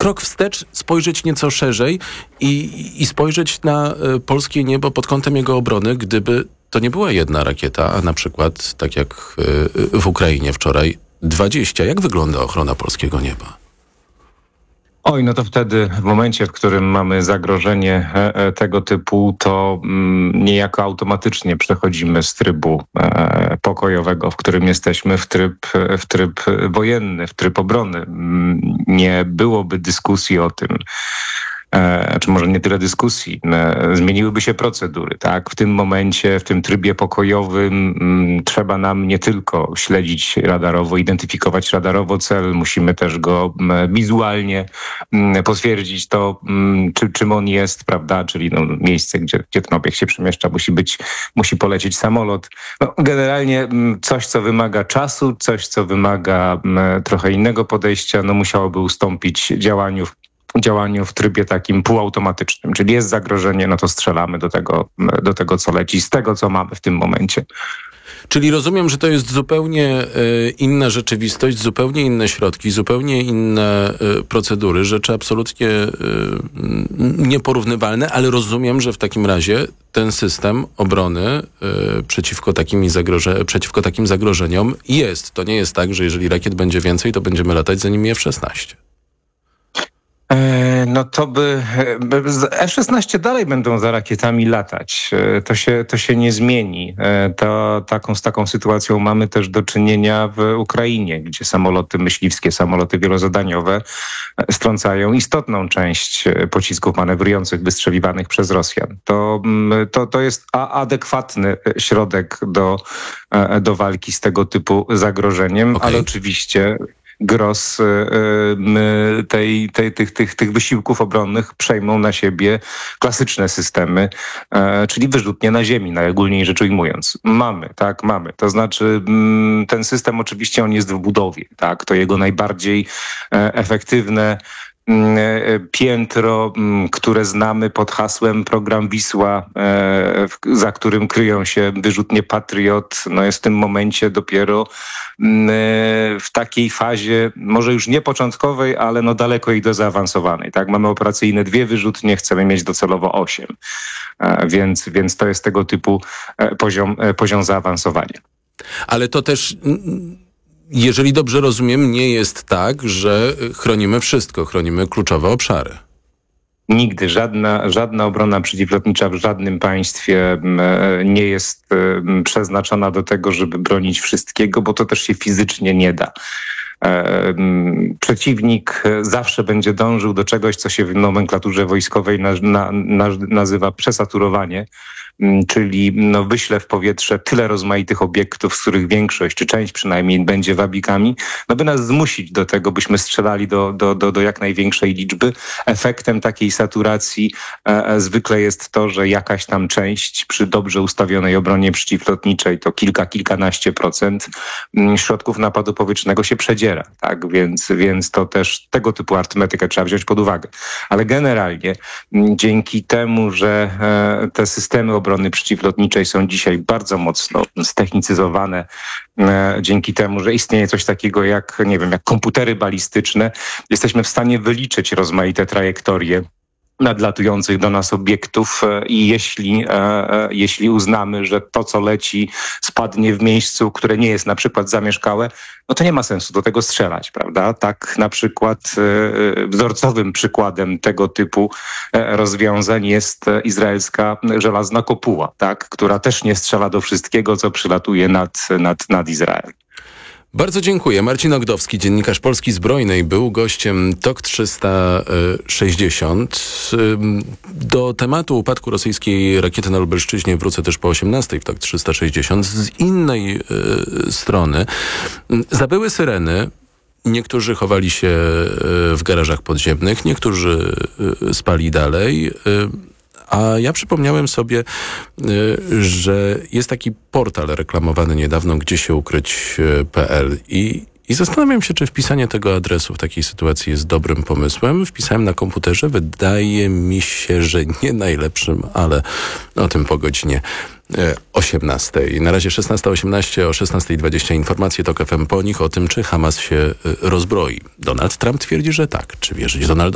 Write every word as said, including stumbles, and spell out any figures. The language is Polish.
krok wstecz, spojrzeć nieco szerzej i, i spojrzeć na y, polskie niebo pod kątem jego obrony, gdyby to nie była jedna rakieta, a na przykład, tak jak y, w Ukrainie wczoraj, dwadzieścia. Jak wygląda ochrona polskiego nieba? Oj, no to wtedy w momencie, w którym mamy zagrożenie e, tego typu, to mm, niejako automatycznie przechodzimy z trybu e, pokojowego, w którym jesteśmy, w tryb, w tryb wojenny, w tryb obrony. Mm, nie byłoby dyskusji o tym, e, czy może nie tyle dyskusji, e, zmieniłyby się procedury, tak? W tym momencie, w tym trybie pokojowym m, trzeba nam nie tylko śledzić radarowo, identyfikować radarowo cel, musimy też go m, wizualnie m, potwierdzić to, m, czy, czym on jest, prawda? Czyli no, miejsce, gdzie, gdzie ten obiekt się przemieszcza, musi być, musi polecieć samolot. No, generalnie m, coś, co wymaga czasu, coś, co wymaga m, trochę innego podejścia, no musiałoby ustąpić działaniu działaniu w trybie takim półautomatycznym, czyli jest zagrożenie, no to strzelamy do tego, do tego co leci, z tego, co mamy w tym momencie. Czyli rozumiem, że to jest zupełnie y, inna rzeczywistość, zupełnie inne środki, zupełnie inne y, procedury, rzeczy absolutnie y, nieporównywalne, ale rozumiem, że w takim razie ten system obrony y, przeciwko, takimi zagroże- przeciwko takim zagrożeniom jest. To nie jest tak, że jeżeli rakiet będzie więcej, to będziemy latać za nimi F szesnaście. No to by... F szesnaście dalej będą za rakietami latać. To się, to się nie zmieni. To, taką, z taką sytuacją mamy też do czynienia w Ukrainie, gdzie samoloty myśliwskie, samoloty wielozadaniowe strącają istotną część pocisków manewrujących wystrzeliwanych przez Rosjan. To, to, to jest adekwatny środek do, do walki z tego typu zagrożeniem, okay. Ale oczywiście... gros y, tej, tej, tych, tych, tych wysiłków obronnych przejmą na siebie klasyczne systemy, y, czyli wyrzutnie na ziemi, najogólniej rzecz ujmując. Mamy, tak, mamy. To znaczy y, ten system oczywiście on jest w budowie, tak, to jego najbardziej y, efektywne piętro, które znamy pod hasłem program Wisła, za którym kryją się wyrzutnie Patriot, no jest w tym momencie dopiero w takiej fazie, może już nie początkowej, ale no daleko i do zaawansowanej. Tak? Mamy operacyjne dwie wyrzutnie, chcemy mieć docelowo osiem, więc, więc to jest tego typu poziom, poziom zaawansowania. Ale to też... Jeżeli dobrze rozumiem, nie jest tak, że chronimy wszystko, chronimy kluczowe obszary. Nigdy żadna, żadna obrona przeciwlotnicza w żadnym państwie nie jest przeznaczona do tego, żeby bronić wszystkiego, bo to też się fizycznie nie da. Przeciwnik zawsze będzie dążył do czegoś, co się w nomenklaturze wojskowej na, na, na, nazywa przesaturowanie, czyli no wyślę w powietrze tyle rozmaitych obiektów, z których większość, czy część przynajmniej będzie wabikami, no by nas zmusić do tego, byśmy strzelali do, do, do, do jak największej liczby. Efektem takiej saturacji e, zwykle jest to, że jakaś tam część przy dobrze ustawionej obronie przeciwlotniczej, to kilka, kilkanaście procent środków napadu powietrznego się przedziera, tak? Więc, więc to też tego typu arytmetykę trzeba wziąć pod uwagę. Ale generalnie dzięki temu, że e, te systemy obrony obrony przeciwlotniczej są dzisiaj bardzo mocno ztechnicyzowane, e, dzięki temu, że istnieje coś takiego jak, nie wiem, jak komputery balistyczne. Jesteśmy w stanie wyliczyć rozmaite trajektorie nadlatujących do nas obiektów i jeśli, e, jeśli uznamy, że to, co leci, spadnie w miejscu, które nie jest na przykład zamieszkałe, no to nie ma sensu do tego strzelać, prawda? Tak na przykład e, wzorcowym przykładem tego typu e, rozwiązań jest izraelska żelazna kopuła, tak? Która też nie strzela do wszystkiego, co przylatuje nad, nad, nad Izrael. Bardzo dziękuję. Marcin Ogdowski, dziennikarz Polski Zbrojnej, był gościem T O K trzysta sześćdziesiąt. Do tematu upadku rosyjskiej rakiety na Lubelszczyźnie wrócę też po osiemnastej w T O K trzysta sześćdziesiąt. Z innej y, strony zabyły syreny. Niektórzy chowali się w garażach podziemnych, niektórzy spali dalej. A ja przypomniałem sobie, że jest taki portal reklamowany niedawno, gdzie się ukryć kropka pe el i, i zastanawiam się, czy wpisanie tego adresu w takiej sytuacji jest dobrym pomysłem. Wpisałem na komputerze, wydaje mi się, że nie najlepszym, ale o tym po godzinie osiemnastej. Na razie szesnasta osiemnaście, o szesnasta dwadzieścia informacje Tok F M po nich o tym, czy Hamas się rozbroi. Donald Trump twierdzi, że tak. Czy wierzyć Donaldowi?